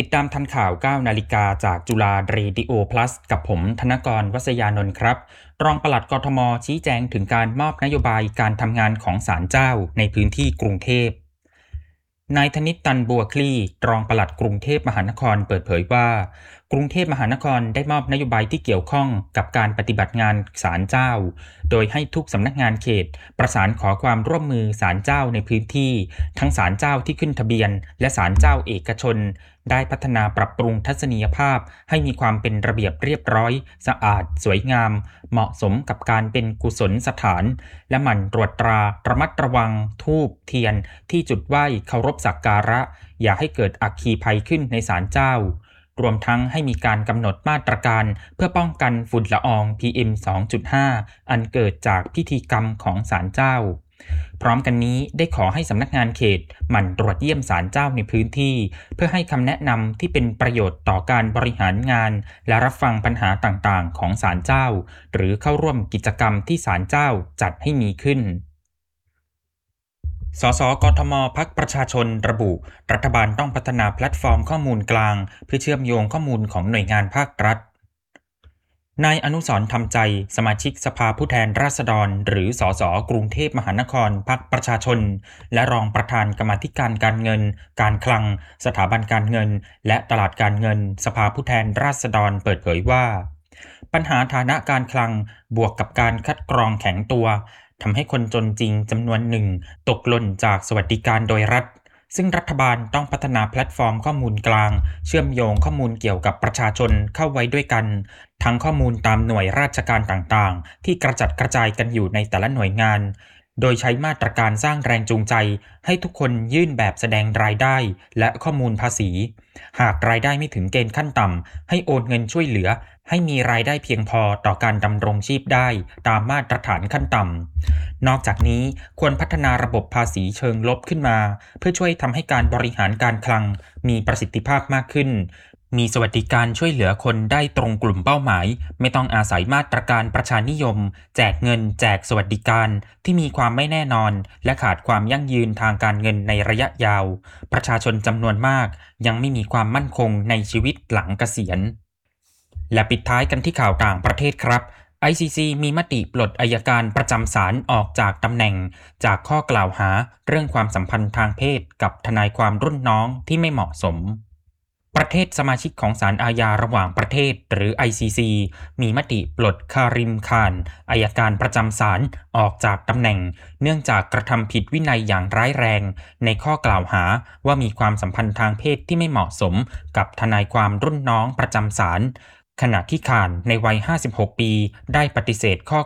ติดตามทันข่าว 9 นาฬิกาจากจุฬาเรดิโอพลัสกับผมธนกร วษยานนท์ครับรองปลัดกทมชี้แจงถึงการมอบนโยบายการทำงานของศาลเจ้าในพื้นที่กรุงเทพนายธนิต ตันบัวคลี่รองปลัดกรุงเทพมหานครเปิดเผยว่ากรุงเทพมหานครได้มอบนโยบายที่เกี่ยวข้องกับการปฏิบัติงานศาลเจ้าโดยให้ทุกสำนักงานเขตประสานขอความร่วมมือศาลเจ้าในพื้นที่ทั้งศาลเจ้าที่ขึ้นทะเบียนและศาลเจ้าเอกชนได้พัฒนาปรับปรุงทัศนียภาพให้มีความเป็นระเบียบเรียบร้อยสะอาดสวยงามเหมาะสมกับการเป็นกุศลสถานและหมั่นตรวจตราระมัดระวังธูปเทียนที่จุดไหว้เคารพสักการะอย่าให้เกิดอัคคีภัยขึ้นในศาลเจ้ารวมทั้งให้มีการกำหนดมาตรการเพื่อป้องกันฝุ่นละออง PM 2.5 อันเกิดจากพิธีกรรมของศาลเจ้าพร้อมกันนี้ได้ขอให้สำนักงานเขตหมั่นตรวจเยี่ยมศาลเจ้าในพื้นที่เพื่อให้คำแนะนำที่เป็นประโยชน์ต่อการบริหารงานและรับฟังปัญหาต่างๆของศาลเจ้าหรือเข้าร่วมกิจกรรมที่ศาลเจ้าจัดให้มีขึ้นสสกทมพรรคประชาชนระบุรัฐบาลต้องพัฒนาแพลตฟอร์มข้อมูลกลางเพื่อเชื่อมโยงข้อมูลของหน่วยงานภาครัฐนายอนุสรณ์ธรรมใจสมาชิกสภาผู้แทนราษฎรหรือสสกรุงเทพมหานครพรรคประชาชนและรองประธานกรรมาธิการการเงินการคลังสถาบันการเงินและตลาดการเงินสภาผู้แทนราษฎรเปิดเผยว่าปัญหาฐานะการคลังบวกกับการคัดกรองแข็งตัวทำให้คนจนจริงจำนวนหนึ่งตกหล่นจากสวัสดิการโดยรัฐซึ่งรัฐบาลต้องพัฒนาแพลตฟอร์มข้อมูลกลางเชื่อมโยงข้อมูลเกี่ยวกับประชาชนเข้าไว้ด้วยกันทั้งข้อมูลตามหน่วยราชการต่างๆที่กระจัดกระจายกันอยู่ในแต่ละหน่วยงานโดยใช้มาตรการสร้างแรงจูงใจให้ทุกคนยื่นแบบแสดงรายได้และข้อมูลภาษีหากรายได้ไม่ถึงเกณฑ์ขั้นต่ำให้โอนเงินช่วยเหลือให้มีรายได้เพียงพอต่อการดำรงชีพได้ตามมาตรฐานขั้นต่ำนอกจากนี้ควรพัฒนาระบบภาษีเชิงลบขึ้นมาเพื่อช่วยทำให้การบริหารการคลังมีประสิทธิภาพมากขึ้นมีสวัสดิการช่วยเหลือคนได้ตรงกลุ่มเป้าหมายไม่ต้องอาศัยมาตรการประชานิยมแจกเงินแจกสวัสดิการที่มีความไม่แน่นอนและขาดความยั่งยืนทางการเงินในระยะยาวประชาชนจำนวนมากยังไม่มีความมั่นคงในชีวิตหลังเกษียณและปิดท้ายกันที่ข่าวต่างประเทศครับ ICC มีมติปลดอัยการประจำศาลออกจากตำแหน่งจากข้อกล่าวหาเรื่องความสัมพันธ์ทางเพศกับทนายความรุ่นน้องที่ไม่เหมาะสมประเทศสมาชิกของศาลอาญาระหว่างประเทศหรือ ICC มีมติปลดคาริม คานอัยการประจำศาลออกจากตำแหน่งเนื่องจากกระทำผิดวินัยอย่างร้ายแรงในข้อกล่าวหาว่ามีความสัมพันธ์ทางเพศที่ไม่เหมาะสมกับทนายความรุ่นน้องประจำศาลขณะที่คานในวัย 56 ปีได้ปฏิเสธข้อ